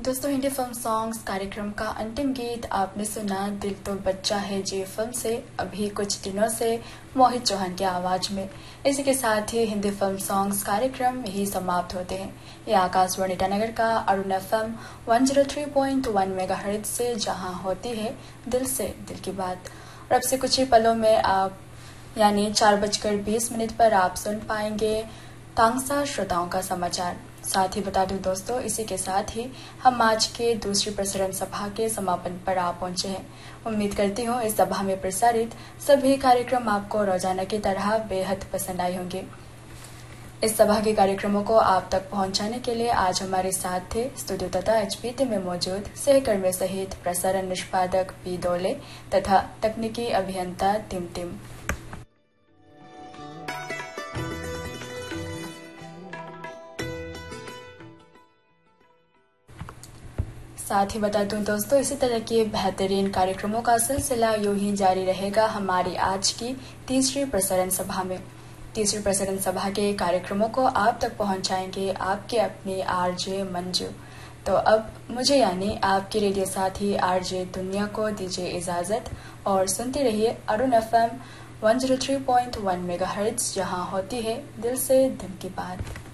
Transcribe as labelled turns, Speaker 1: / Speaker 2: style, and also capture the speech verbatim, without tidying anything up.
Speaker 1: दोस्तों, Hindi film songs कार्यक्रम का अंतिम गीत आपने सुना दिल तो बच्चा है जी फिल्म से अभी कुछ दिनों से मोहित चौहान की आवाज में। इसी के साथ ही हिंदी फिल्म सॉन्ग्स कार्यक्रम यही समाप्त होते हैं। ये आकाशवाणी ईटानगर का Arun FM one zero three point one megahertz से जहां होती है दिल से दिल की बात। और अब से कुछ ही पलों में आप यानी चार बजकर बीस मिनट पर आप सुन पाएंगे तांगसा श्रोताओं का समाचार। साथ ही बता दूं दोस्तों, इसी के साथ ही हम आज के दूसरी प्रसारण सभा के समापन पर आ पहुंचे हैं। उम्मीद करती हूं इस सभा में प्रसारित सभी कार्यक्रम आपको रोजाना की तरह बेहद पसंद आए होंगे। इस सभा के कार्यक्रमों को आप तक पहुंचाने के लिए आज हमारे साथ थे स्टूडियो तथा एचपीटी में मौजूद सहकर्मी सहित प्रसारण निष्पादक पी दोले तथा तकनीकी अभियंता टिम टिम। साथ ही बता दूं दोस्तों, इसी तरह के बेहतरीन कार्यक्रमों का सिलसिला यूं ही जारी रहेगा हमारी आज की तीसरी प्रसारण सभा में। तीसरी प्रसारण सभा के कार्यक्रमों को आप तक पहुंचाएंगे आपके अपने आरजे मंजू। तो अब मुझे यानी आपके रेडियो साथी आरजे दुनिया को दीजिए इजाजत और सुनते रहिए Arun FM one zero three point one megahertz, जहां होती है दिल से दिल की बात।